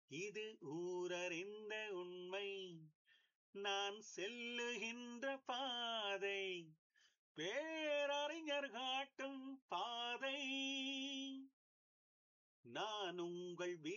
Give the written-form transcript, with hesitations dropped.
இது ஊரறிந்த உண்மை. நான் செல்லுகின்ற பாதை பேரறிஞர் காட்டும் பாதை. நான் உங்கள்